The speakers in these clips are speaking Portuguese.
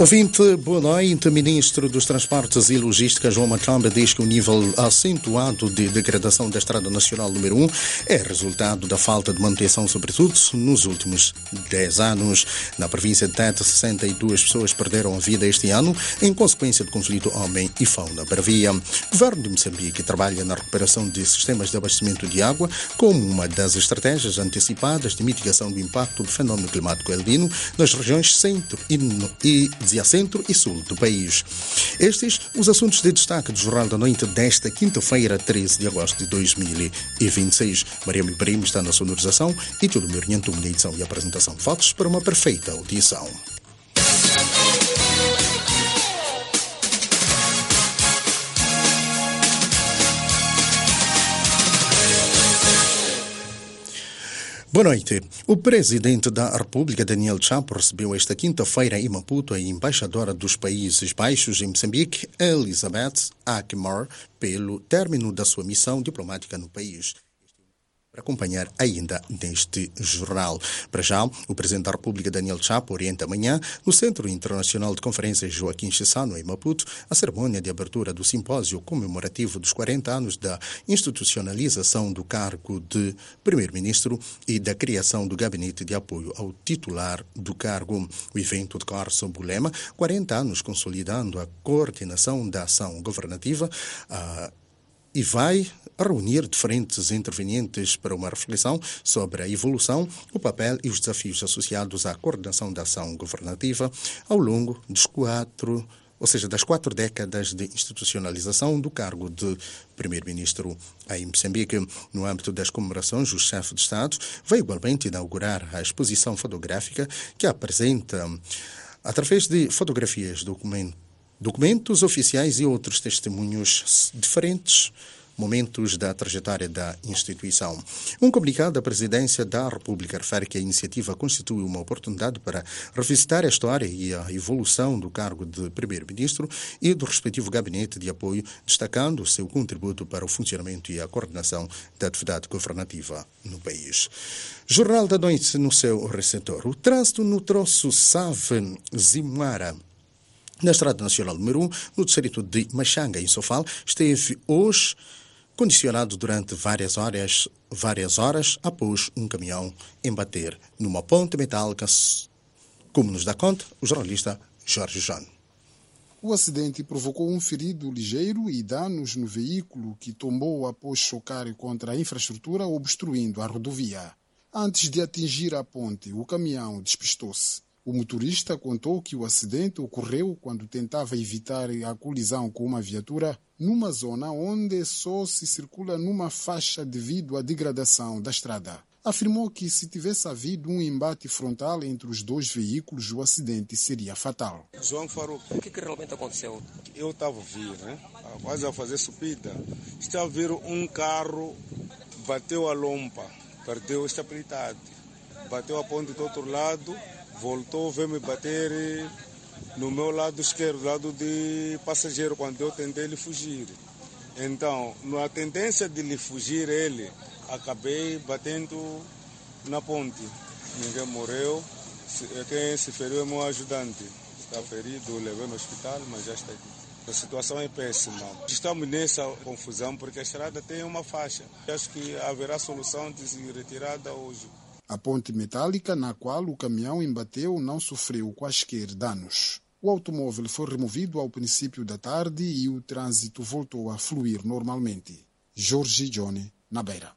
Ouvinte, boa noite. O Ministro dos Transportes e Logística, João Macamba, diz que o nível acentuado de degradação da Estrada Nacional número 1 é resultado da falta de manutenção, sobretudo nos últimos 10 anos. Na província de Tete, 62 pessoas perderam a vida este ano em consequência do conflito homem e fauna para via. O governo de Moçambique trabalha na recuperação de sistemas de abastecimento de água como uma das estratégias antecipadas de mitigação do impacto do fenômeno climático El Niño nas regiões centro centro e sul do país. Estes os assuntos de destaque do Jornal da Noite desta quinta-feira, 13 de agosto de 2026. Maria Ibrahim está na sonorização e tudo me orientou na edição e apresentação de fotos para uma perfeita audição. Boa noite. O presidente da República, Daniel Chapo, recebeu esta quinta-feira em Maputo a embaixadora dos Países Baixos em Moçambique, Elizabeth Akmar, pelo término da sua missão diplomática no país. Para acompanhar ainda neste jornal. Para já, o Presidente da República, Daniel Chapo, orienta amanhã, no Centro Internacional de Conferências Joaquim Chissano, em Maputo, a cerimônia de abertura do simpósio comemorativo dos 40 anos da institucionalização do cargo de Primeiro-Ministro e da criação do Gabinete de Apoio ao titular do cargo. O evento decorre sob o lema 40 anos consolidando a coordenação da ação governativa e vai reunir diferentes intervenientes para uma reflexão sobre a evolução, o papel e os desafios associados à coordenação da ação governativa ao longo das 4 décadas de institucionalização do cargo de Primeiro-Ministro em Moçambique. No âmbito das comemorações, o chefe de Estado vai igualmente inaugurar a exposição fotográfica que apresenta, através de fotografias, documentos oficiais e outros testemunhos diferentes momentos da trajetória da instituição. Um comunicado da Presidência da República refere que a iniciativa constitui uma oportunidade para revisitar a história e a evolução do cargo de Primeiro-Ministro e do respectivo gabinete de apoio, destacando o seu contributo para o funcionamento e a coordenação da atividade governativa no país. Jornal da Noite no seu receptor. O trânsito no troço Save-Zimara, na Estrada Nacional número 1, no distrito de Machanga, em Sofala, esteve hoje condicionado durante várias horas após um caminhão embater numa ponte metálica, como nos dá conta o jornalista Jorge João. O acidente provocou um ferido ligeiro e danos no veículo que tombou após chocar contra a infraestrutura, obstruindo a rodovia. Antes de atingir a ponte, o caminhão despistou-se. O motorista contou que o acidente ocorreu quando tentava evitar a colisão com uma viatura numa zona onde só se circula numa faixa devido à degradação da estrada. Afirmou que se tivesse havido um embate frontal entre os dois veículos, o acidente seria fatal. João Faruco, o que realmente aconteceu? Eu estava a vir, quase a fazer subida. Estava a vir um carro, bateu a lompa, perdeu a estabilidade, bateu a ponte do outro lado, voltou, veio me bater no meu lado esquerdo, lado de passageiro, quando eu tentei lhe fugir. Então, na tendência de lhe fugir, acabei batendo na ponte. Ninguém morreu, quem se feriu é meu ajudante. Está ferido, levei no hospital, mas já está aqui. A situação é péssima. Estamos nessa confusão porque a estrada tem uma faixa. Acho que haverá solução de se retirada hoje. A ponte metálica na qual o caminhão embateu não sofreu quaisquer danos. O automóvel foi removido ao princípio da tarde e o trânsito voltou a fluir normalmente. Jorge Johnny, na Beira.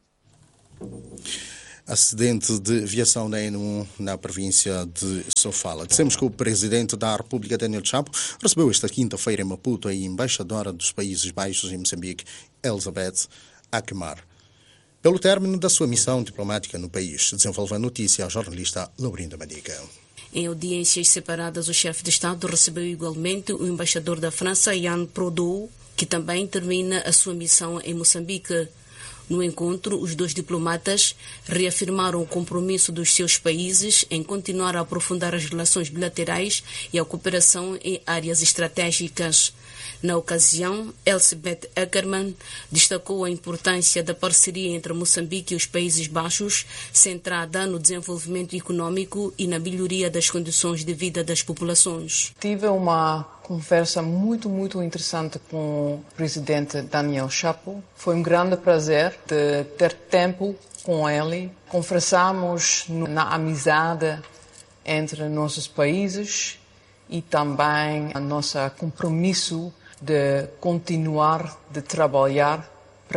Acidente de viação na N1 na província de Sofala. Dissemos que o Presidente da República, Daniel Chapo, recebeu esta quinta-feira em Maputo a embaixadora dos Países Baixos em Moçambique, Elizabeth Akmar, pelo término da sua missão diplomática no país. Desenvolve a notícia a jornalista Laurinda Maniga. Em audiências separadas, o chefe de Estado recebeu igualmente o embaixador da França, Yann Prodou, que também termina a sua missão em Moçambique. No encontro, os dois diplomatas reafirmaram o compromisso dos seus países em continuar a aprofundar as relações bilaterais e a cooperação em áreas estratégicas. Na ocasião, Elsbeth Ackermann destacou a importância da parceria entre Moçambique e os Países Baixos, centrada no desenvolvimento econômico e na melhoria das condições de vida das populações. Tive uma conversa muito interessante com o presidente Daniel Chapo. Foi um grande prazer de ter tempo com ele. Conversamos na amizade entre nossos países e também o nosso compromisso de continuar de trabalhar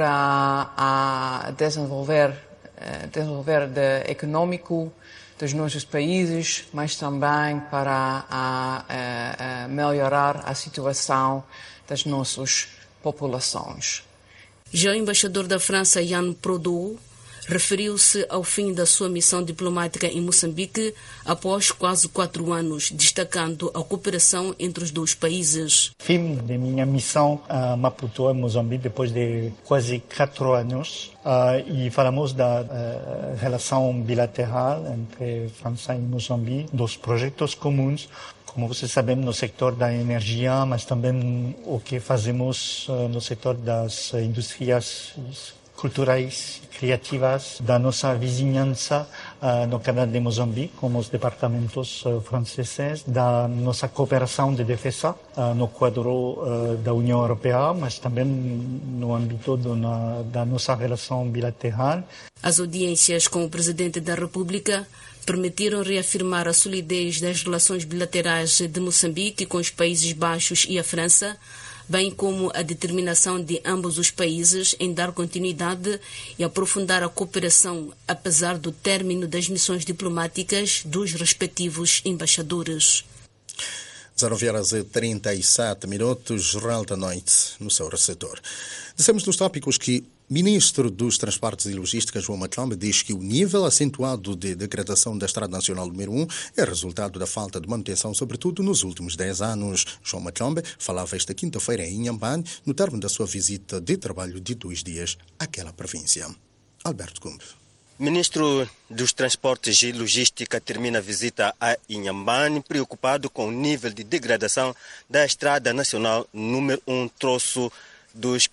para desenvolver o econômico dos nossos países, mas também para melhorar a situação das nossas populações. Já o embaixador da França, Yann Prodou, referiu-se ao fim da sua missão diplomática em Moçambique após quase 4 anos, destacando a cooperação entre os dois países. Fim de minha missão a Maputo, em Moçambique, depois de quase 4 anos, e falamos da relação bilateral entre França e Moçambique, dos projetos comuns, como vocês sabem, no setor da energia, mas também o que fazemos no setor das indústrias culturais e criativas da nossa vizinhança no canal de Moçambique, como os departamentos franceses, da nossa cooperação de defesa no quadro da União Europeia, mas também no âmbito da nossa relação bilateral. As audiências com o Presidente da República permitiram reafirmar a solidez das relações bilaterais de Moçambique com os Países Baixos e a França, bem como a determinação de ambos os países em dar continuidade e aprofundar a cooperação, apesar do término das missões diplomáticas dos respectivos embaixadores. 0h37, Jornal da Noite, no seu receptor. Dissemos nos tópicos que o Ministro dos Transportes e Logística, João Maclombe, diz que o nível acentuado de degradação da Estrada Nacional número 1 é resultado da falta de manutenção, sobretudo nos últimos 10 anos. João Maclombe falava esta quinta-feira em Inhambane, no termo da sua visita de trabalho de 2 dias àquela província. Alberto Cumbe. Ministro dos Transportes e Logística termina a visita a Inhambane, preocupado com o nível de degradação da Estrada Nacional número 1, troço dos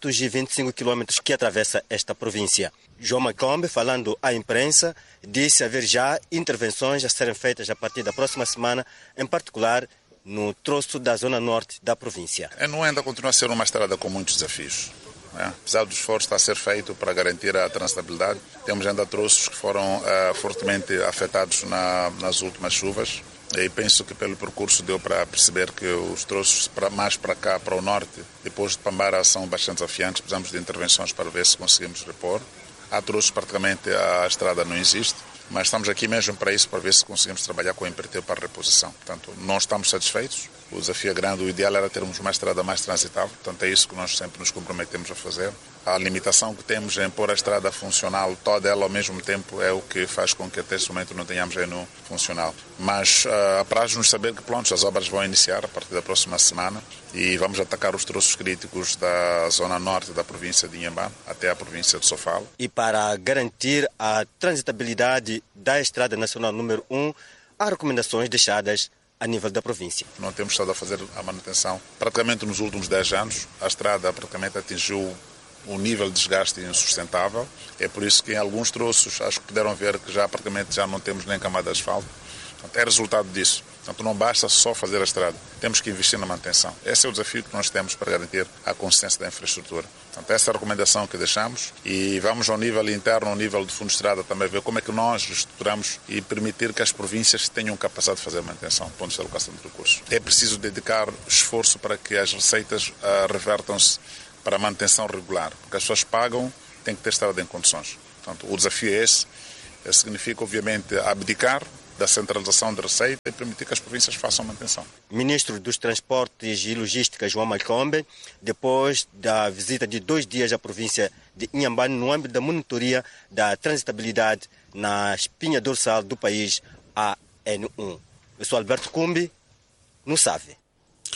525 quilômetros que atravessa esta província. João Maclombe, falando à imprensa, disse haver já intervenções a serem feitas a partir da próxima semana, em particular no troço da zona norte da província. Não ainda continua a ser uma estrada com muitos desafios. Apesar do esforço que está a ser feito para garantir a transitabilidade, temos ainda troços que foram fortemente afetados nas últimas chuvas. E penso que pelo percurso deu para perceber que os troços mais para cá, para o norte, depois de Pambara, são bastante desafiantes. Precisamos de intervenções para ver se conseguimos repor. Há troços praticamente a estrada não existe, mas estamos aqui mesmo para isso, para ver se conseguimos trabalhar com o imperativo para a reposição. Portanto, não estamos satisfeitos. O desafio é grande, o ideal era termos uma estrada mais transitável, portanto é isso que nós sempre nos comprometemos a fazer. A limitação que temos em pôr a estrada funcional, toda ela ao mesmo tempo, é o que faz com que até este momento não tenhamos no funcional. Mas apraz-nos saber que pronto, as obras vão iniciar a partir da próxima semana e vamos atacar os troços críticos da zona norte da província de Inhambane até a província de Sofala. E para garantir a transitabilidade da Estrada Nacional número 1, há recomendações deixadas a nível da província. Não temos estado a fazer a manutenção. Praticamente nos últimos 10 anos, a estrada praticamente atingiu um nível de desgaste insustentável. É por isso que em alguns troços, acho que puderam ver que praticamente já não temos nem camada de asfalto. Portanto, é resultado disso. Portanto, não basta só fazer a estrada. Temos que investir na manutenção. Esse é o desafio que nós temos para garantir a consistência da infraestrutura. Portanto, essa é a recomendação que deixamos e vamos ao nível interno, ao nível do Fundo de Estrada, também ver como é que nós estruturamos e permitir que as províncias tenham capacidade de fazer a manutenção, do ponto de vista da alocação de recursos. É preciso dedicar esforço para que as receitas revertam-se para a manutenção regular, porque as pessoas pagam, têm que ter estrada em condições. Portanto, o desafio é esse. Significa, obviamente, abdicar da centralização de receita e permitir que as províncias façam manutenção. Ministro dos Transportes e Logística, João Maclombe, depois da visita de 2 dias à província de Inhambane no âmbito da monitoria da transitabilidade na espinha dorsal do país, a N1. Eu sou Alberto Cumbi, no SAVE.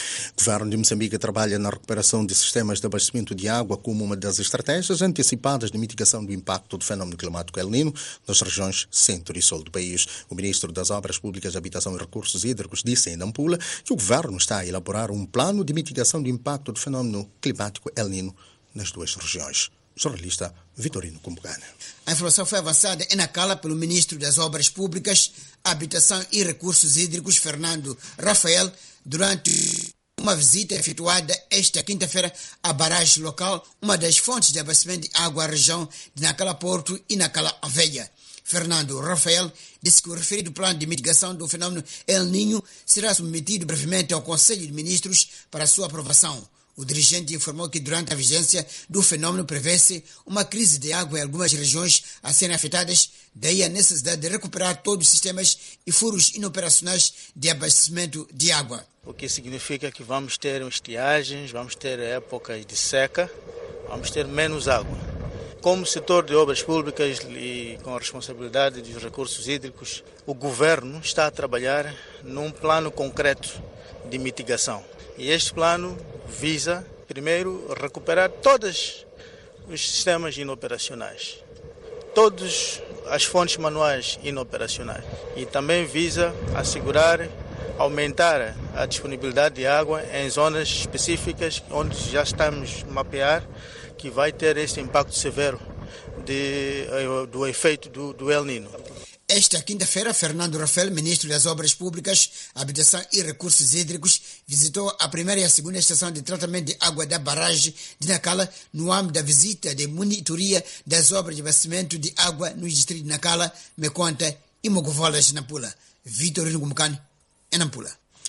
governo de Moçambique trabalha na recuperação de sistemas de abastecimento de água como uma das estratégias antecipadas de mitigação do impacto do fenômeno climático El Niño nas regiões centro e sul do país. O ministro das Obras Públicas, Habitação e Recursos Hídricos disse em Nampula que o governo está a elaborar um plano de mitigação do impacto do fenômeno climático El Niño nas duas regiões. Jornalista Vitorino Cumbugana. A informação foi avançada em Nacala pelo ministro das Obras Públicas, Habitação e Recursos Hídricos, Fernando Rafael, durante uma visita efetuada esta quinta-feira à barragem local, uma das fontes de abastecimento de água à região de Nacala Porto e Nacala Aveia. Fernando Rafael disse que o referido plano de mitigação do fenômeno El Niño será submetido brevemente ao Conselho de Ministros para sua aprovação. O dirigente informou que durante a vigência do fenômeno prevê-se uma crise de água em algumas regiões a serem afetadas, daí a necessidade de recuperar todos os sistemas e furos inoperacionais de abastecimento de água. O que significa que vamos ter estiagens, vamos ter épocas de seca, vamos ter menos água. Como setor de obras públicas e com a responsabilidade dos recursos hídricos, o governo está a trabalhar num plano concreto de mitigação. E este plano visa, primeiro, recuperar todos os sistemas inoperacionais, todas as fontes manuais inoperacionais. E também visa assegurar, aumentar a disponibilidade de água em zonas específicas onde já estamos a mapear que vai ter este impacto severo do efeito do El Niño. Esta quinta-feira, Fernando Rafael, ministro das Obras Públicas, Habitação e Recursos Hídricos, visitou a primeira e a segunda estação de tratamento de água da barragem de Nacala no âmbito da visita de monitoria das obras de abastecimento de água no distrito de Nacala, Meconta e Mogovolas, Nampula. Vitorino Cumbugana, em Nampula.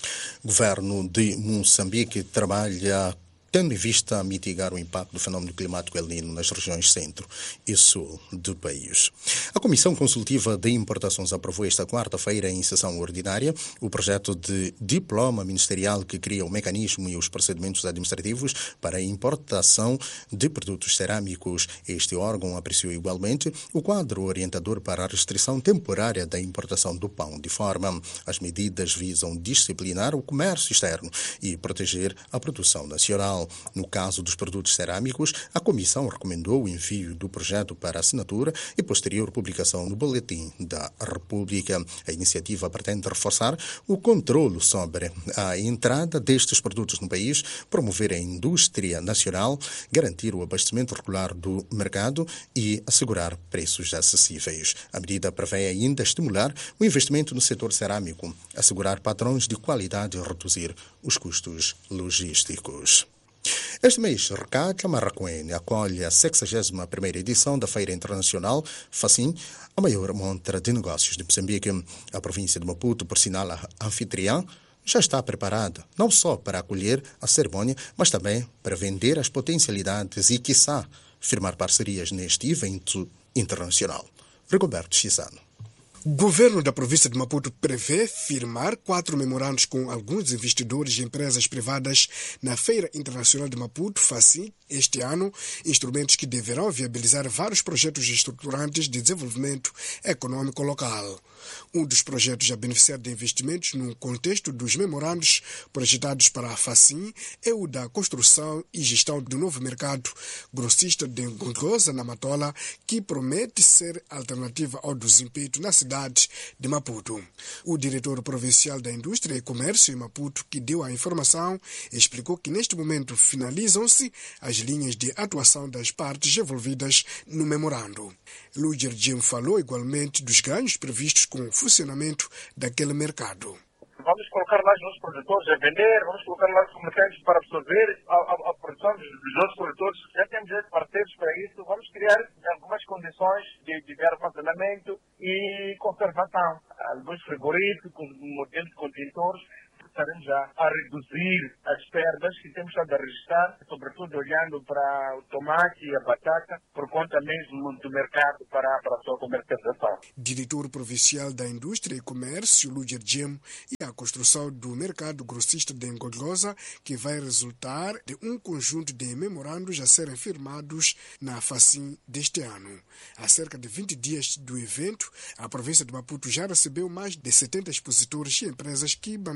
O governo de Moçambique trabalha tendo em vista mitigar o impacto do fenômeno climático El Niño nas regiões centro e sul do país. A Comissão Consultiva de Importações aprovou esta quarta-feira, em sessão ordinária, o projeto de diploma ministerial que cria o mecanismo e os procedimentos administrativos para a importação de produtos cerâmicos. Este órgão apreciou igualmente o quadro orientador para a restrição temporária da importação do pão de forma. As medidas visam disciplinar o comércio externo e proteger a produção nacional. No caso dos produtos cerâmicos, a Comissão recomendou o envio do projeto para assinatura e posterior publicação no Boletim da República. A iniciativa pretende reforçar o controlo sobre a entrada destes produtos no país, promover a indústria nacional, garantir o abastecimento regular do mercado e assegurar preços acessíveis. A medida prevê ainda estimular o investimento no setor cerâmico, assegurar padrões de qualidade e reduzir os custos logísticos. Este mês, Recaca Marraquém acolhe a 61ª edição da Feira Internacional FACIM, a maior montra de negócios de Moçambique. A província de Maputo, por sinal anfitriã, já está preparada não só para acolher a cerimônia, mas também para vender as potencialidades e, quiçá, firmar parcerias neste evento internacional. Rigoberto Chisano. O governo da província de Maputo prevê firmar 4 memorandos com alguns investidores e empresas privadas na Feira Internacional de Maputo, FACIM, este ano, instrumentos que deverão viabilizar vários projetos estruturantes de desenvolvimento econômico local. Um dos projetos a beneficiar de investimentos no contexto dos memorandos projetados para a FACIM é o da construção e gestão do novo mercado grossista de Ngogoza, na Matola, que promete ser alternativa ao do Zimpeto na cidade de Maputo. O diretor provincial da Indústria e Comércio em Maputo, que deu a informação, explicou que neste momento finalizam-se as linhas de atuação das partes envolvidas no memorando. Luger Jim falou igualmente dos ganhos previstos com o funcionamento daquele mercado. Vamos colocar lá os nossos produtores a vender, vamos colocar lá os comerciantes para absorver a produção dos nossos produtores. Já temos parceiros para isso. Vamos criar algumas condições de armazenamento e conservação. Alguns frigoríficos, modelos de contentores, estaremos a reduzir as perdas que temos estado a registrar, sobretudo olhando para o tomate e a batata, por conta mesmo do mercado para a sua comercialização. Diretor provincial da Indústria e Comércio, Luger Jim, e a construção do mercado grossista de Ngogoza, que vai resultar de um conjunto de memorandos a serem firmados na FACIM deste ano. Há cerca de 20 dias do evento, a província de Maputo já recebeu mais de 70 expositores e empresas que manifestaram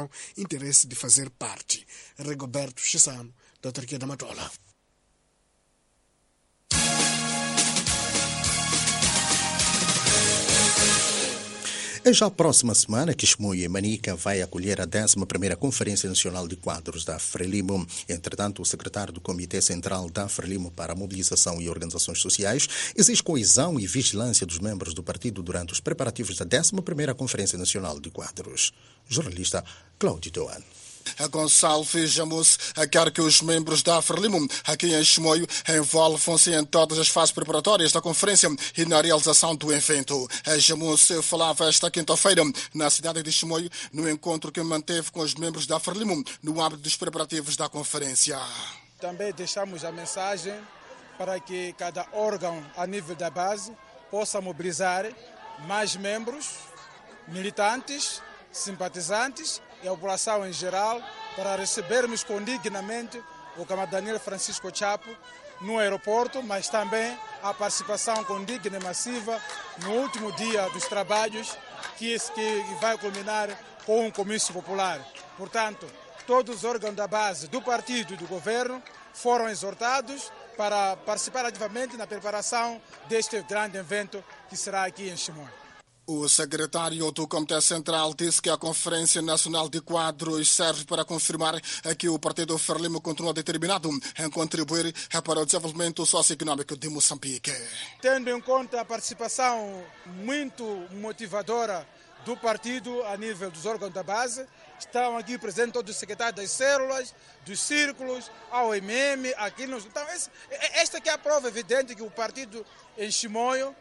manifestaram interesse de fazer parte. Rigoberto Chissano, da autarquia da Matola. É já a próxima semana que Chimoio e Manica vai acolher a 11ª Conferência Nacional de Quadros da Frelimo. Entretanto, o secretário do Comitê Central da Frelimo para a Mobilização e Organizações Sociais exige coesão e vigilância dos membros do partido durante os preparativos da 11ª Conferência Nacional de Quadros. Jornalista Cláudio Doan. Gonçalves Jamus quer que os membros da Frelimo aqui em Chimoio envolvam-se em todas as fases preparatórias da conferência e na realização do evento. Jamus falava esta quinta-feira na cidade de Chimoio no encontro que manteve com os membros da Frelimo no âmbito dos preparativos da conferência. Também deixamos a mensagem para que cada órgão a nível da base possa mobilizar mais membros, militantes, simpatizantes e a população em geral para recebermos condignamente o camarada Daniel Francisco Chapo no aeroporto, mas também a participação condigna e massiva no último dia dos trabalhos que vai culminar com um comício popular. Portanto, todos os órgãos da base do partido e do governo foram exortados para participar ativamente na preparação deste grande evento que será aqui em Chimoio. O secretário do Comitê Central disse que a Conferência Nacional de Quadros serve para confirmar que o Partido Frelimo continua determinado em contribuir para o desenvolvimento socioeconômico de Moçambique. Tendo em conta a participação muito motivadora do partido a nível dos órgãos da base, estão aqui presentes todos os secretários das células, dos círculos, a OMM, aqui nos... Então, esta aqui é a prova evidente que o partido em Chimoio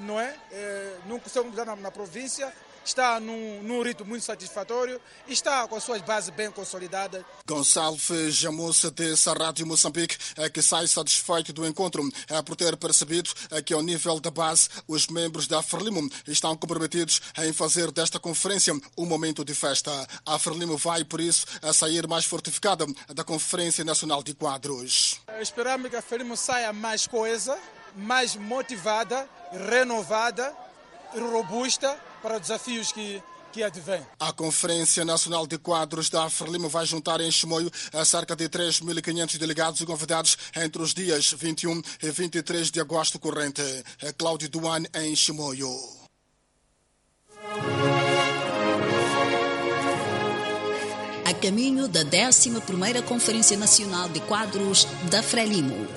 não consegue mudar na província, está num ritmo muito satisfatório e está com as suas bases bem consolidadas. Gonçalves Jamus disse à Rádio Moçambique que sai satisfeito do encontro por ter percebido que ao nível da base os membros da Frelimo estão comprometidos em fazer desta conferência um momento de festa. A Frelimo vai, por isso, sair mais fortificada da Conferência Nacional de Quadros. Esperamos que a Frelimo saia mais coesa, mais motivada, renovada e robusta para os desafios que advêm. A Conferência Nacional de Quadros da Frelimo vai juntar em Chimoio cerca de 3.500 delegados e convidados entre os dias 21 e 23 de agosto corrente. Cláudio Duan em Chimoio. A caminho da 11ª Conferência Nacional de Quadros da Frelimo.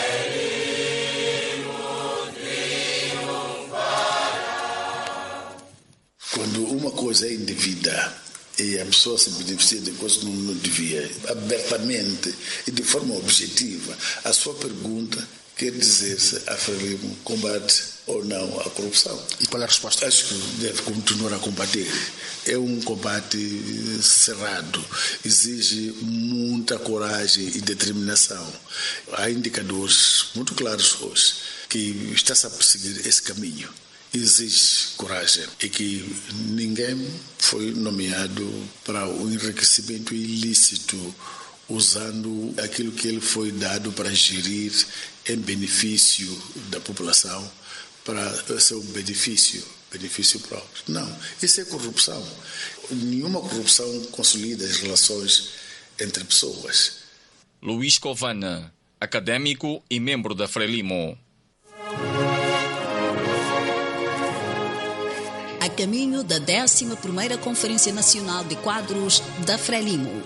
Quando uma coisa é indevida e a pessoa se beneficia de coisas que não devia, abertamente e de forma objetiva, a sua pergunta quer dizer se a Frelimo combate ou não a corrupção. E qual é a resposta? Acho que deve continuar a combater. É um combate cerrado, exige muita coragem e determinação. Há indicadores muito claros hoje que está-se a perseguir esse caminho. Exige coragem e que ninguém foi nomeado para o enriquecimento ilícito usando aquilo que ele foi dado para gerir em benefício da população, para seu benefício próprio. Não, isso é corrupção. Nenhuma corrupção consolida as relações entre pessoas. Luís Covana, académico e membro da Frelimo. A caminho da 11ª Conferência Nacional de Quadros da Frelimo.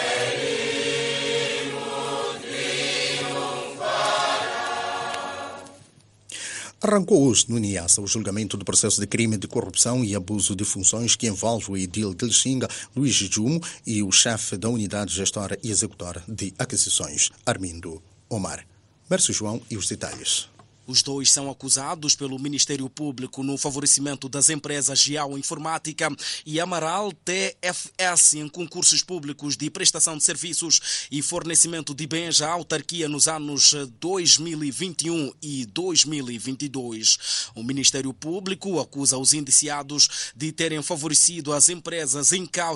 Arrancou hoje no Niassa o julgamento do processo de crime de corrupção e abuso de funções que envolve o edil de Lixinga, Luís Jumo, e o chefe da unidade gestora e executora de aquisições, Armindo Omar. Mércio João e os detalhes. Os dois são acusados pelo Ministério Público no favorecimento das empresas Geoinformática e Amaral TFS em concursos públicos de prestação de serviços e fornecimento de bens à autarquia nos anos 2021 e 2022. O Ministério Público acusa os indiciados de terem favorecido as empresas em causa